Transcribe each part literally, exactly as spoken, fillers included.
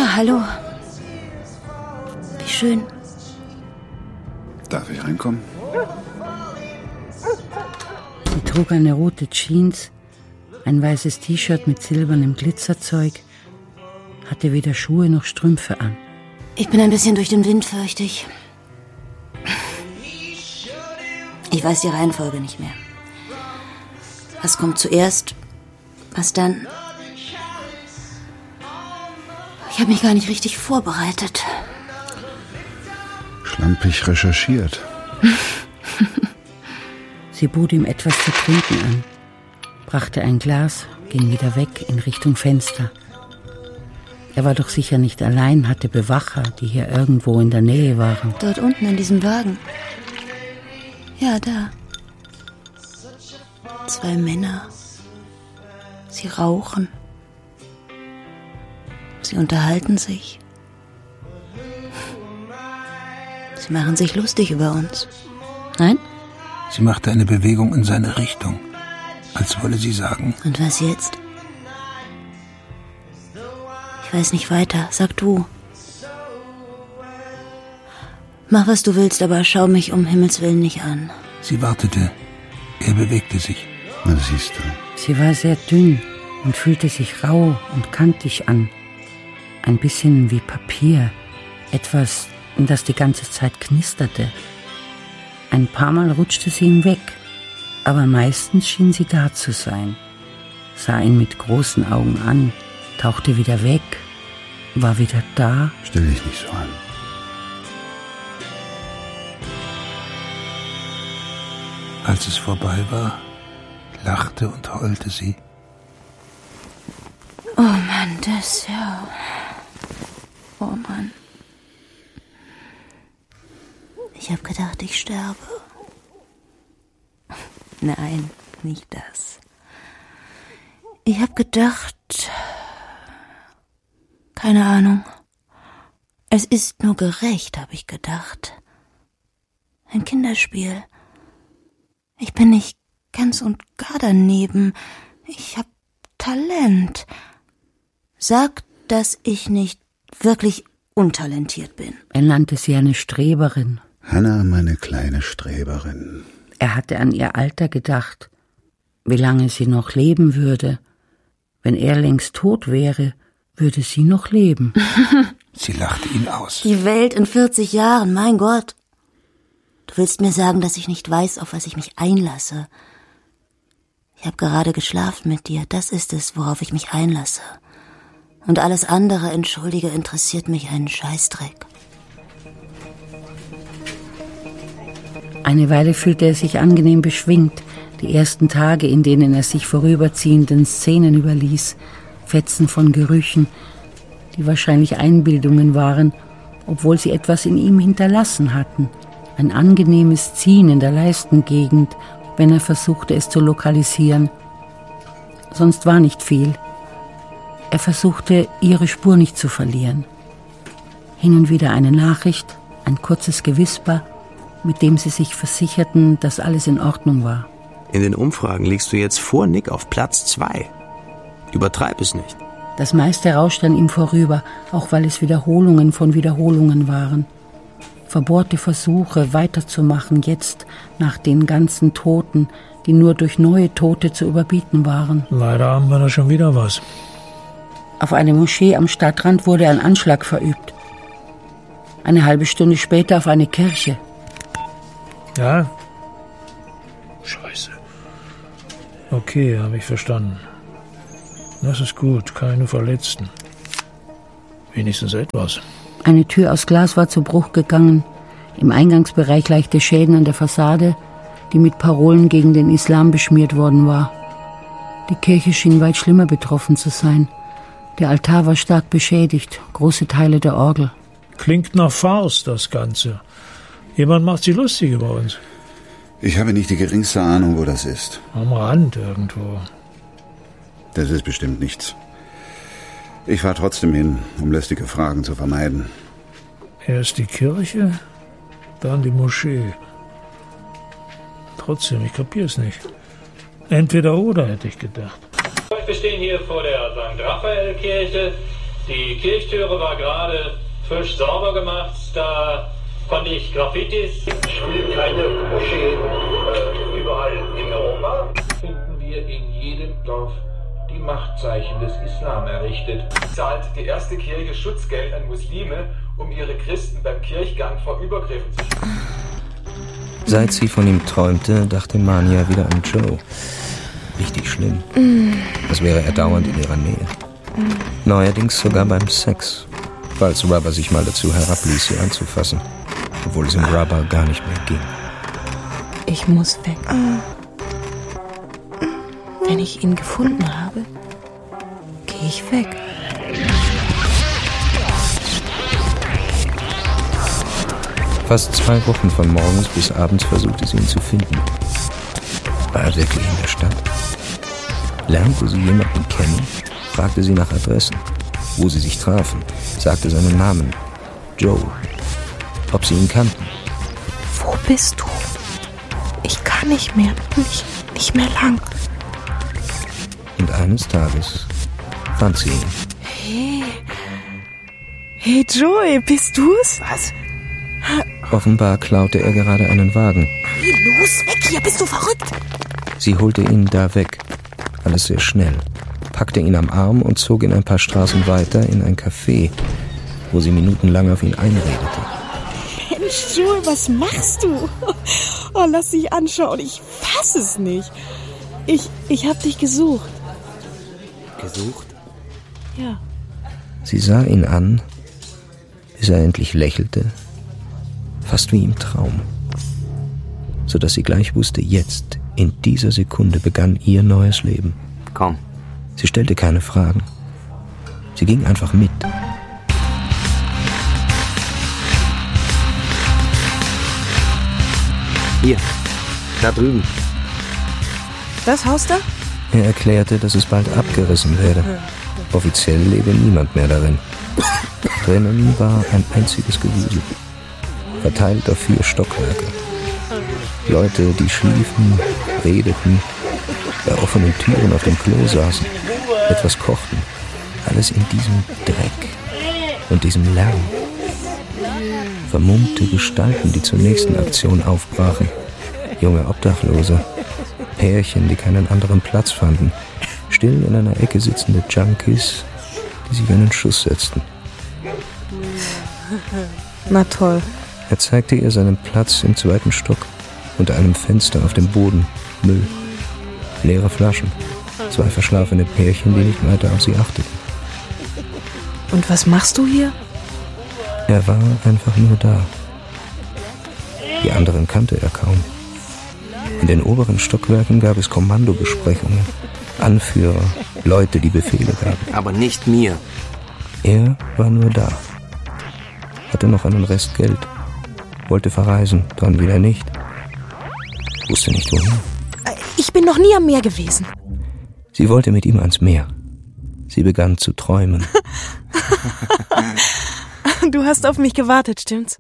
Ah, hallo. Wie schön. Darf ich reinkommen? Sie trug eine rote Jeans, ein weißes T-Shirt mit silbernem Glitzerzeug, hatte weder Schuhe noch Strümpfe an. Ich bin ein bisschen durch den Wind, fürchte ich. Ich weiß die Reihenfolge nicht mehr. Was kommt zuerst? Was dann? Ich habe mich gar nicht richtig vorbereitet. Schlampig recherchiert. Sie bot ihm etwas zu trinken an, brachte ein Glas, ging wieder weg in Richtung Fenster. Er war doch sicher nicht allein, hatte Bewacher, die hier irgendwo in der Nähe waren. Dort unten in diesem Wagen. Ja, da. Zwei Männer. Sie rauchen. Sie unterhalten sich. Sie machen sich lustig über uns. Nein? Sie machte eine Bewegung in seine Richtung, als wolle sie sagen. Und was jetzt? Ich weiß nicht weiter. Sag du. Mach, was du willst, aber schau mich um Himmels Willen nicht an. Sie wartete. Er bewegte sich. Na, siehst du. Sie war sehr dünn und fühlte sich rau und kantig an. Ein bisschen wie Papier. Etwas, das die ganze Zeit knisterte. Ein paar Mal rutschte sie ihm weg, aber meistens schien sie da zu sein. Sah ihn mit großen Augen an, tauchte wieder weg, war wieder da. Stell dich nicht so an. Als es vorbei war, lachte und heulte sie. Oh Mann, das ja. Oh Mann. Ich hab gedacht, ich sterbe. Nein, nicht das. Ich hab gedacht... Keine Ahnung. Es ist nur gerecht, habe ich gedacht. Ein Kinderspiel. Ich bin nicht ganz und gar daneben. Ich hab Talent. Sag, dass ich nicht wirklich untalentiert bin. Er nannte sie eine Streberin. Hannah, meine kleine Streberin. Er hatte an ihr Alter gedacht, wie lange sie noch leben würde. Wenn er längst tot wäre, würde sie noch leben. Sie lachte ihn aus. Die Welt in vierzig Jahren, mein Gott. Du willst mir sagen, dass ich nicht weiß, auf was ich mich einlasse. Ich habe gerade geschlafen mit dir. Das ist es, worauf ich mich einlasse. Und alles andere, entschuldige, interessiert mich einen Scheißdreck. Eine Weile fühlte er sich angenehm beschwingt. Die ersten Tage, in denen er sich vorüberziehenden Szenen überließ, Fetzen von Gerüchen, die wahrscheinlich Einbildungen waren, obwohl sie etwas in ihm hinterlassen hatten. Ein angenehmes Ziehen in der Leistengegend, wenn er versuchte, es zu lokalisieren. Sonst war nicht viel. Er versuchte, ihre Spur nicht zu verlieren. Hin und wieder eine Nachricht, ein kurzes Gewisper, mit dem sie sich versicherten, dass alles in Ordnung war. In den Umfragen liegst du jetzt vor Nick auf Platz zwei. Übertreib es nicht. Das meiste rauschte an ihm vorüber, auch weil es Wiederholungen von Wiederholungen waren. Verbohrte Versuche, weiterzumachen, jetzt nach den ganzen Toten, die nur durch neue Tote zu überbieten waren. Leider haben wir da schon wieder was. Auf eine Moschee am Stadtrand wurde ein Anschlag verübt. Eine halbe Stunde später auf eine Kirche. Ja? Scheiße. Okay, habe ich verstanden. Das ist gut, keine Verletzten. Wenigstens etwas. Eine Tür aus Glas war zu Bruch gegangen. Im Eingangsbereich leichte Schäden an der Fassade, die mit Parolen gegen den Islam beschmiert worden war. Die Kirche schien weit schlimmer betroffen zu sein. Der Altar war stark beschädigt, große Teile der Orgel. Klingt nach Farce, das Ganze. Jemand macht sich lustig über uns. Ich habe nicht die geringste Ahnung, wo das ist. Am Rand irgendwo. Das ist bestimmt nichts. Ich fahre trotzdem hin, um lästige Fragen zu vermeiden. Erst die Kirche, dann die Moschee. Trotzdem, ich kapier's nicht. Entweder oder, hätte ich gedacht. Wir stehen hier vor der Sankt Raphael-Kirche. Die Kirchtüre war gerade frisch sauber gemacht. Da konnte ich Graffitis. Spielen keine Moscheen äh, überall in Europa. Finden wir in jedem Dorf die Machtzeichen des Islam errichtet. Zahlt die erste Kirche Schutzgeld an Muslime, um ihre Christen beim Kirchgang vor Übergriffen zu schützen. Seit sie von ihm träumte, dachte Mania wieder an Joe. Richtig schlimm. Mm. Als wäre er dauernd in ihrer Nähe. Mm. Neuerdings sogar beim Sex. Falls Rubber sich mal dazu herabließ, sie anzufassen. Obwohl es im Rubber gar nicht mehr ging. Ich muss weg. Wenn ich ihn gefunden habe, gehe ich weg. Fast zwei Wochen von morgens bis abends versuchte sie ihn zu finden. War er wirklich in der Stadt? Lernte sie jemanden kennen? Fragte sie nach Adressen, wo sie sich trafen, sagte seinen Namen, Joe. Ob sie ihn kannten. Wo bist du? Ich kann nicht mehr, nicht, nicht mehr lang. Und eines Tages fand sie ihn. Hey, hey Joey, bist du's? Was? Offenbar klaute er gerade einen Wagen. Hey, los, weg hier, bist du verrückt? Sie holte ihn da weg, alles sehr schnell, packte ihn am Arm und zog ihn ein paar Straßen weiter in ein Café, wo sie minutenlang auf ihn einredete. Mensch, Joel, was machst du? Oh, lass dich anschauen, ich fass es nicht. Ich, ich hab dich gesucht. Gesucht? Ja. Sie sah ihn an, bis er endlich lächelte, fast wie im Traum, sodass sie gleich wusste, jetzt, in dieser Sekunde begann ihr neues Leben. Komm. Sie stellte keine Fragen. Sie ging einfach mit. Hier, da drüben. Das Haus da? Er erklärte, dass es bald abgerissen werde. Offiziell lebe niemand mehr darin. Drinnen war ein einziges Gewusel, verteilt auf vier Stockwerke. Leute, die schliefen, redeten, bei offenen Türen auf dem Klo saßen, etwas kochten. Alles in diesem Dreck und diesem Lärm. Vermummte Gestalten, die zur nächsten Aktion aufbrachen. Junge Obdachlose. Pärchen, die keinen anderen Platz fanden. Still in einer Ecke sitzende Junkies, die sich einen Schuss setzten. Na toll. Er zeigte ihr seinen Platz im zweiten Stock, unter einem Fenster auf dem Boden, Müll, leere Flaschen, zwei verschlafene Pärchen, die nicht weiter auf sie achteten. Und was machst du hier? Er war einfach nur da. Die anderen kannte er kaum. In den oberen Stockwerken gab es Kommandobesprechungen, Anführer, Leute, die Befehle gaben. Aber nicht mir. Er war nur da. Hatte noch einen Rest Geld. Wollte verreisen, dann wieder nicht. Wusste nicht wohin. Ich bin noch nie am Meer gewesen. Sie wollte mit ihm ans Meer. Sie begann zu träumen. Du hast auf mich gewartet, stimmt's?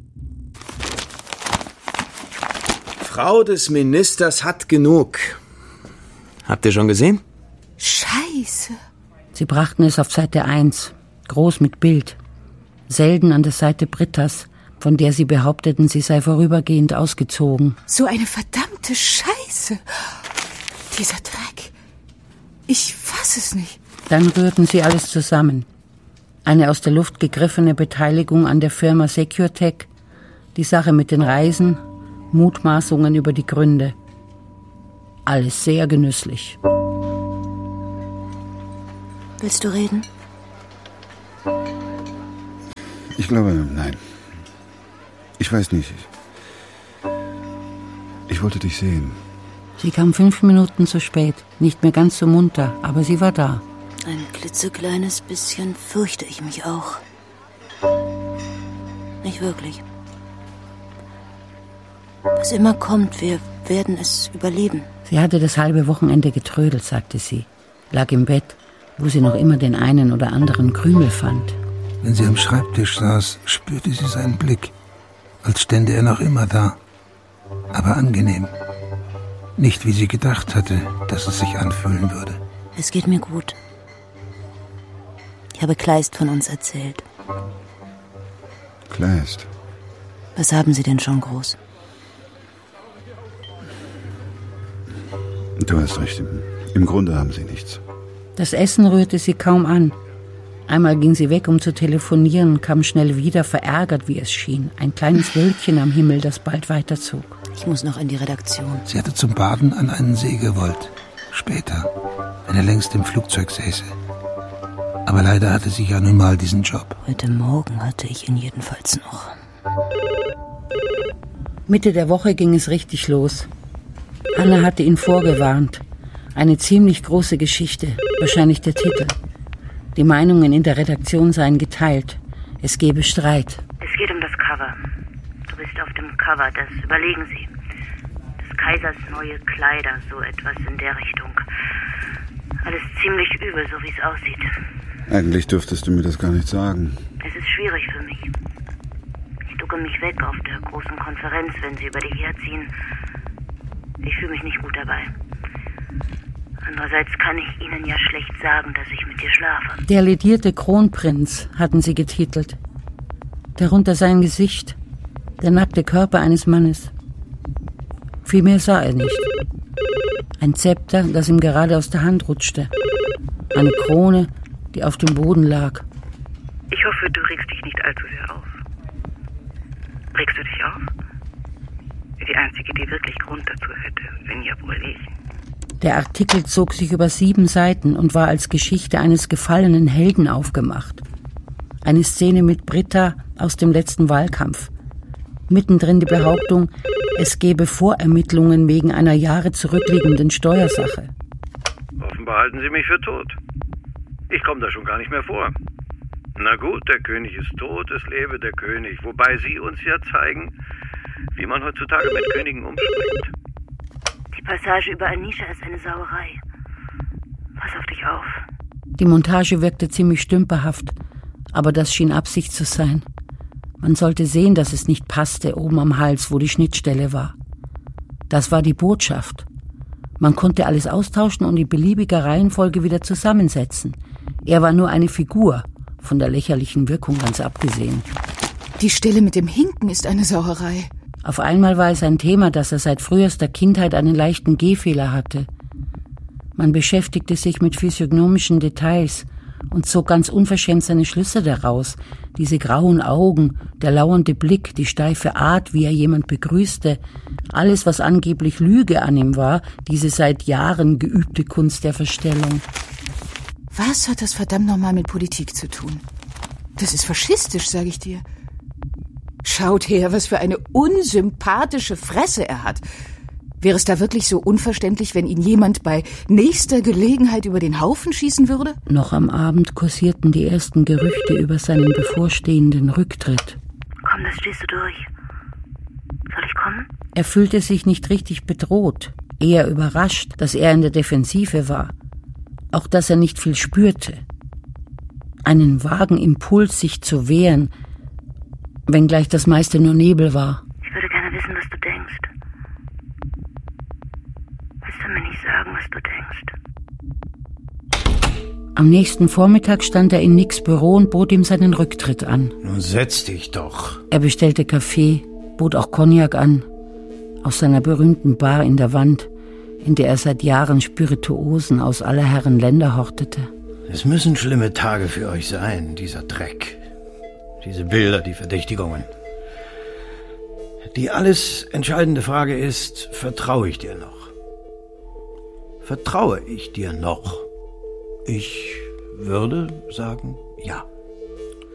Frau des Ministers hat genug. Habt ihr schon gesehen? Scheiße. Sie brachten es auf Seite eins, groß mit Bild. Selden an der Seite Brittas, von der sie behaupteten, sie sei vorübergehend ausgezogen. So eine verdammte Scheiße. Dieser Dreck. Ich fass es nicht. Dann rührten sie alles zusammen. Eine aus der Luft gegriffene Beteiligung an der Firma SecureTech, die Sache mit den Reisen, Mutmaßungen über die Gründe. Alles sehr genüsslich. Willst du reden? Ich glaube, nein. Ich weiß nicht. Ich wollte dich sehen. Sie kam fünf Minuten zu spät. Nicht mehr ganz so munter, aber sie war da. Ein klitzekleines bisschen fürchte ich mich auch. Nicht wirklich. Was immer kommt, wir werden es überleben. Sie hatte das halbe Wochenende getrödelt, sagte sie. Lag im Bett, wo sie noch immer den einen oder anderen Krümel fand. Wenn sie am Schreibtisch saß, spürte sie seinen Blick, als stände er noch immer da. Aber angenehm. Nicht, wie sie gedacht hatte, dass es sich anfühlen würde. Es geht mir gut. Ich habe Kleist von uns erzählt. Kleist? Was haben Sie denn schon, Groß? Du hast recht. Im, Im Grunde haben sie nichts. Das Essen rührte sie kaum an. Einmal ging sie weg, um zu telefonieren, und kam schnell wieder, verärgert, wie es schien. Ein kleines Wölkchen am Himmel, das bald weiterzog. Ich muss noch in die Redaktion. Sie hatte zum Baden an einen See gewollt. Später, wenn er längst im Flugzeug säße. Aber leider hatte sie ja nun mal diesen Job. Heute Morgen hatte ich ihn jedenfalls noch. Mitte der Woche ging es richtig los. Anna hatte ihn vorgewarnt. Eine ziemlich große Geschichte, wahrscheinlich der Titel. Die Meinungen in der Redaktion seien geteilt. Es gebe Streit. Es geht um das Cover. Du bist auf dem Cover, das überlegen Sie. Des Kaisers neue Kleider, so etwas in der Richtung. Alles ziemlich übel, so wie es aussieht. Eigentlich dürftest du mir das gar nicht sagen. Es ist schwierig für mich. Ich ducke mich weg auf der großen Konferenz, wenn Sie über dich herziehen. Ich fühle mich nicht gut dabei. Andererseits kann ich Ihnen ja schlecht sagen, dass ich mit dir schlafe. Der ledierte Kronprinz hatten sie getitelt. Darunter sein Gesicht, der nackte Körper eines Mannes. Viel mehr sah er nicht. Ein Zepter, das ihm gerade aus der Hand rutschte. Eine Krone, die auf dem Boden lag. Ich hoffe, du regst dich nicht allzu sehr auf. Regst du dich auf? Die Einzige, die wirklich Grund dazu hätte, wenn ja wohl ich. Der Artikel zog sich über sieben Seiten und war als Geschichte eines gefallenen Helden aufgemacht. Eine Szene mit Britta aus dem letzten Wahlkampf. Mittendrin die Behauptung, es gebe Vorermittlungen wegen einer Jahre zurückliegenden Steuersache. Offenbar halten Sie mich für tot. Ich komme da schon gar nicht mehr vor. Na gut, der König ist tot, es lebe der König. Wobei Sie uns ja zeigen, wie man heutzutage mit Königen umspringt. Die Passage über Anisha ist eine Sauerei. Pass auf dich auf. Die Montage wirkte ziemlich stümperhaft, aber das schien Absicht zu sein. Man sollte sehen, dass es nicht passte, oben am Hals, wo die Schnittstelle war. Das war die Botschaft. Man konnte alles austauschen und in beliebiger Reihenfolge wieder zusammensetzen. Er war nur eine Figur, von der lächerlichen Wirkung ganz abgesehen. Die Stelle mit dem Hinken ist eine Sauerei. Auf einmal war es ein Thema, dass er seit frühester Kindheit einen leichten Gehfehler hatte. Man beschäftigte sich mit physiognomischen Details und zog ganz unverschämt seine Schlüsse daraus. Diese grauen Augen, der lauernde Blick, die steife Art, wie er jemand begrüßte. Alles, was angeblich Lüge an ihm war, diese seit Jahren geübte Kunst der Verstellung. Was hat das verdammt nochmal mit Politik zu tun? Das ist faschistisch, sag ich dir. Schaut her, was für eine unsympathische Fresse er hat. Wäre es da wirklich so unverständlich, wenn ihn jemand bei nächster Gelegenheit über den Haufen schießen würde? Noch am Abend kursierten die ersten Gerüchte über seinen bevorstehenden Rücktritt. Komm, das stehst du durch. Soll ich kommen? Er fühlte sich nicht richtig bedroht, eher überrascht, dass er in der Defensive war. Auch, dass er nicht viel spürte. Einen vagen Impuls, sich zu wehren, wenngleich das meiste nur Nebel war. Ich würde gerne wissen, was du denkst. Willst du mir nicht sagen, was du denkst? Am nächsten Vormittag stand er in Nicks Büro und bot ihm seinen Rücktritt an. Nun setz dich doch. Er bestellte Kaffee, bot auch Cognac an, aus seiner berühmten Bar in der Wand, in der er seit Jahren Spirituosen aus aller Herren Länder hortete. Es müssen schlimme Tage für euch sein, dieser Dreck. Diese Bilder, die Verdächtigungen. Die alles entscheidende Frage ist, vertraue ich dir noch? Vertraue ich dir noch? Ich würde sagen, ja.